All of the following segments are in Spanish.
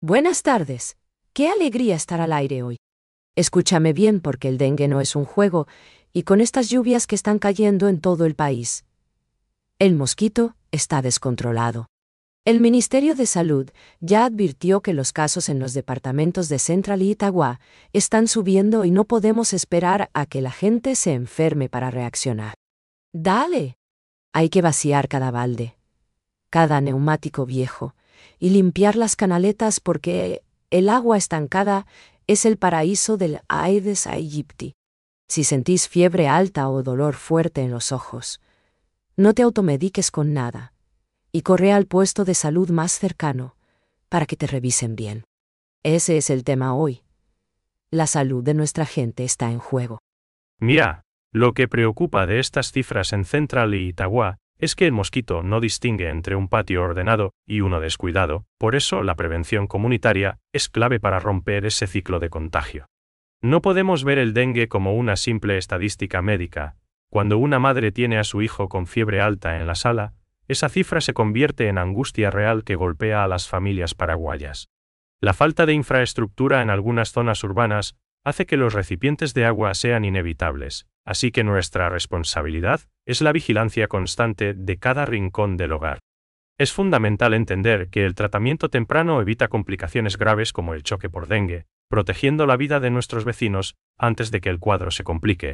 Buenas tardes. Qué alegría estar al aire hoy. Escúchame bien porque el dengue no es un juego, y con estas lluvias que están cayendo en todo el país, el mosquito está descontrolado. El Ministerio de Salud ya advirtió que los casos en los departamentos de Central y Itagua están subiendo y no podemos esperar a que la gente se enferme para reaccionar. Dale. Hay que vaciar cada balde, cada neumático viejo, y limpiar las canaletas porque el agua estancada es el paraíso del Aedes aegypti. Si sentís fiebre alta o dolor fuerte en los ojos, no te automediques con nada y corre al puesto de salud más cercano para que te revisen bien. Ese es el tema hoy. La salud de nuestra gente está en juego. Mira, lo que preocupa de estas cifras en Central y Itagua es que el mosquito no distingue entre un patio ordenado y uno descuidado, por eso la prevención comunitaria es clave para romper ese ciclo de contagio. No podemos ver el dengue como una simple estadística médica. Cuando una madre tiene a su hijo con fiebre alta en la sala, esa cifra se convierte en angustia real que golpea a las familias paraguayas. La falta de infraestructura en algunas zonas urbanas hace que los recipientes de agua sean inevitables, así que nuestra responsabilidad es la vigilancia constante de cada rincón del hogar. Es fundamental entender que el tratamiento temprano evita complicaciones graves como el choque por dengue, protegiendo la vida de nuestros vecinos antes de que el cuadro se complique.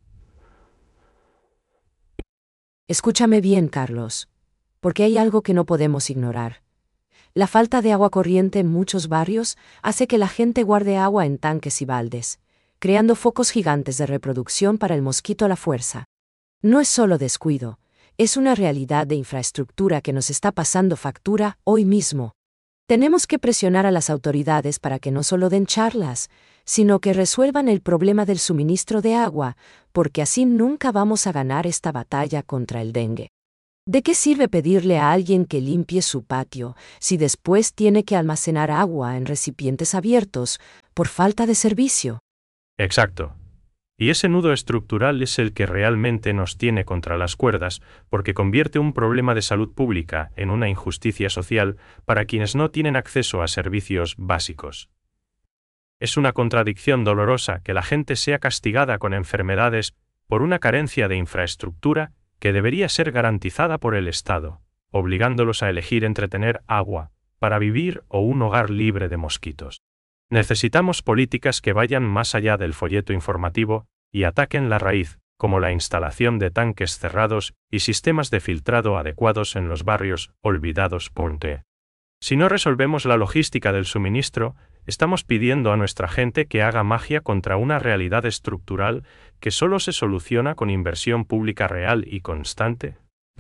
Escúchame bien, Carlos, porque hay algo que no podemos ignorar. La falta de agua corriente en muchos barrios hace que la gente guarde agua en tanques y baldes, creando focos gigantes de reproducción para el mosquito a la fuerza. No es solo descuido, es una realidad de infraestructura que nos está pasando factura hoy mismo. Tenemos que presionar a las autoridades para que no solo den charlas, sino que resuelvan el problema del suministro de agua, porque así nunca vamos a ganar esta batalla contra el dengue. ¿De qué sirve pedirle a alguien que limpie su patio si después tiene que almacenar agua en recipientes abiertos por falta de servicio? Exacto. Y ese nudo estructural es el que realmente nos tiene contra las cuerdas, porque convierte un problema de salud pública en una injusticia social para quienes no tienen acceso a servicios básicos. Es una contradicción dolorosa que la gente sea castigada con enfermedades por una carencia de infraestructura que debería ser garantizada por el Estado, obligándolos a elegir entre tener agua para vivir o un hogar libre de mosquitos. Necesitamos políticas que vayan más allá del folleto informativo y ataquen la raíz, como la instalación de tanques cerrados y sistemas de filtrado adecuados en los barrios olvidados. Si no resolvemos la logística del suministro, estamos pidiendo a nuestra gente que haga magia contra una realidad estructural que solo se soluciona con inversión pública real y constante.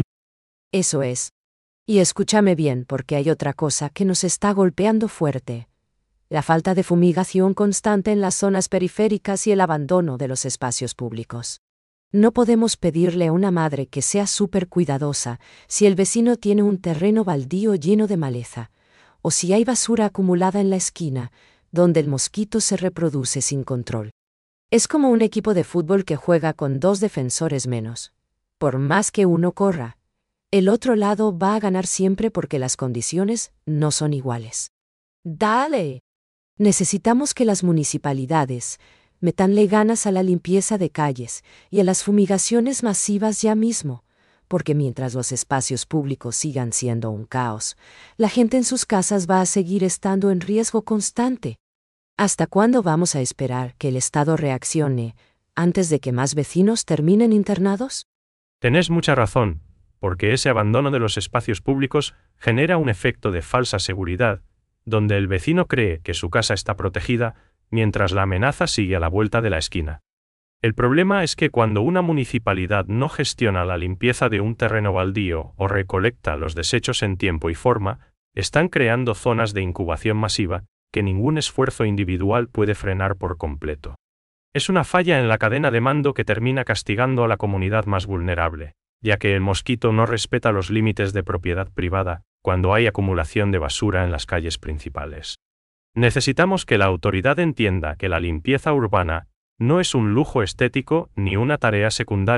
Eso es. Y escúchame bien porque hay otra cosa que nos está golpeando fuerte. La falta de fumigación constante en las zonas periféricas y el abandono de los espacios públicos. No podemos pedirle a una madre que sea súper cuidadosa si el vecino tiene un terreno baldío lleno de maleza, o si hay basura acumulada en la esquina, donde el mosquito se reproduce sin control. Es como un equipo de fútbol que juega con 2 defensores menos. Por más que uno corra, el otro lado va a ganar siempre porque las condiciones no son iguales. ¡Dale! Necesitamos que las municipalidades metanle ganas a la limpieza de calles y a las fumigaciones masivas ya mismo, porque mientras los espacios públicos sigan siendo un caos, la gente en sus casas va a seguir estando en riesgo constante. ¿Hasta cuándo vamos a esperar que el Estado reaccione antes de que más vecinos terminen internados? Tenés mucha razón, porque ese abandono de los espacios públicos genera un efecto de falsa seguridad, donde el vecino cree que su casa está protegida mientras la amenaza sigue a la vuelta de la esquina. El problema es que cuando una municipalidad no gestiona la limpieza de un terreno baldío o recolecta los desechos en tiempo y forma, están creando zonas de incubación masiva que ningún esfuerzo individual puede frenar por completo. Es una falla en la cadena de mando que termina castigando a la comunidad más vulnerable, ya que el mosquito no respeta los límites de propiedad privada cuando hay acumulación de basura en las calles principales. Necesitamos que la autoridad entienda que la limpieza urbana no es un lujo estético ni una tarea secundaria,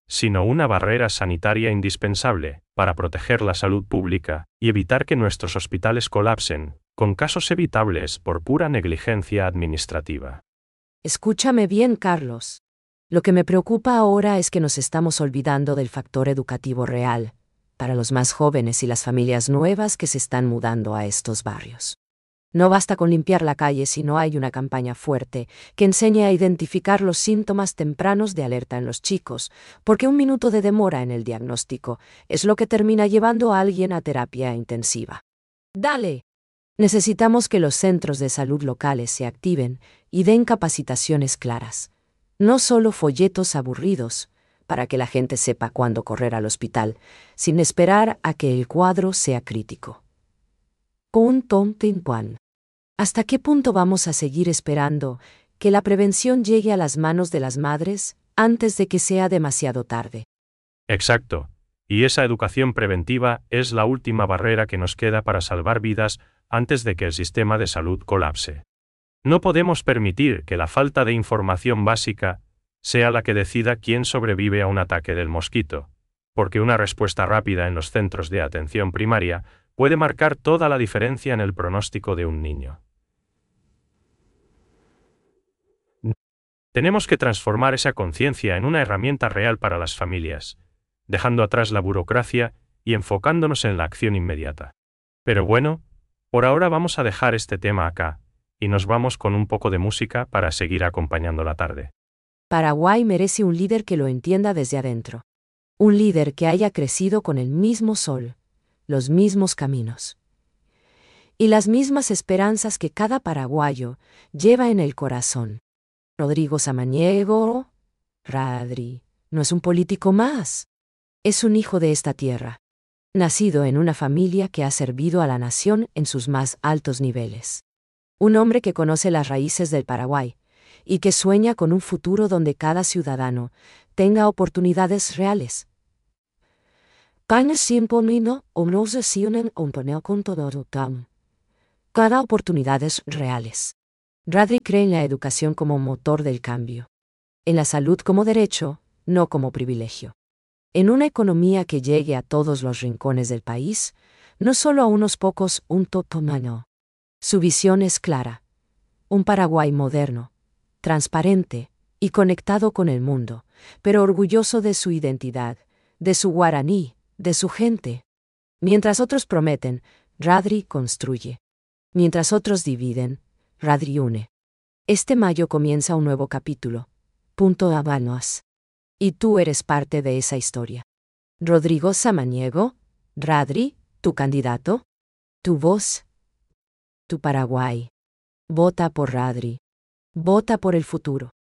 sino una barrera sanitaria indispensable para proteger la salud pública y evitar que nuestros hospitales colapsen, con casos evitables por pura negligencia administrativa. Escúchame bien, Carlos. Lo que me preocupa ahora es que nos estamos olvidando del factor educativo real, para los más jóvenes y las familias nuevas que se están mudando a estos barrios. No basta con limpiar la calle si no hay una campaña fuerte que enseñe a identificar los síntomas tempranos de alerta en los chicos, porque un minuto de demora en el diagnóstico es lo que termina llevando a alguien a terapia intensiva. ¡Dale! Necesitamos que los centros de salud locales se activen y den capacitaciones claras, no solo folletos aburridos, para que la gente sepa cuándo correr al hospital, sin esperar a que el cuadro sea crítico. ¿Hasta qué punto vamos a seguir esperando que la prevención llegue a las manos de las madres antes de que sea demasiado tarde? Exacto. Y esa educación preventiva es la última barrera que nos queda para salvar vidas antes de que el sistema de salud colapse. No podemos permitir que la falta de información básica sea la que decida quién sobrevive a un ataque del mosquito, porque una respuesta rápida en los centros de atención primaria puede marcar toda la diferencia en el pronóstico de un niño. Tenemos que transformar esa conciencia en una herramienta real para las familias, dejando atrás la burocracia y enfocándonos en la acción inmediata. Pero bueno, por ahora vamos a dejar este tema acá, y nos vamos con un poco de música para seguir acompañando la tarde. Paraguay merece un líder que lo entienda desde adentro. Un líder que haya crecido con el mismo sol, los mismos caminos y las mismas esperanzas que cada paraguayo lleva en el corazón. Rodrigo Samaniego, Radri, no es un político más. Es un hijo de esta tierra, nacido en una familia que ha servido a la nación en sus más altos niveles. Un hombre que conoce las raíces del Paraguay y que sueña con un futuro donde cada ciudadano tenga oportunidades reales. Cada oportunidades reales. Radri cree en la educación como motor del cambio. En la salud como derecho, no como privilegio. En una economía que llegue a todos los rincones del país, no solo a unos pocos, un totomano. Su visión es clara. Un Paraguay moderno, transparente y conectado con el mundo, pero orgulloso de su identidad, de su guaraní, de su gente. Mientras otros prometen, Radri construye. Mientras otros dividen, Radri une. Este mayo comienza un nuevo capítulo. Habanos. Y tú eres parte de esa historia. Rodrigo Samaniego, Radri, tu candidato, tu voz, tu Paraguay. Vota por Radri. Vota por el futuro.